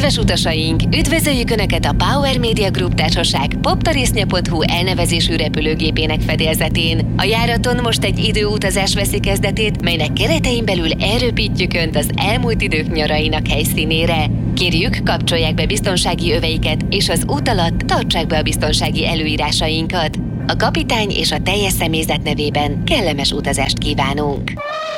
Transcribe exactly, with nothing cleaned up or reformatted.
Kedves utasaink, üdvözöljük Önöket a Power Media Group Társaság poptarisznya pont hu elnevezésű repülőgépének fedélzetén. A járaton most egy időutazás veszi kezdetét, melynek keretein belül elröpítjük Önt az elmúlt idők nyarainak helyszínére. Kérjük, kapcsolják be biztonsági öveiket, és az út alatt tartsák be a biztonsági előírásainkat. A kapitány és a teljes személyzet nevében kellemes utazást kívánunk!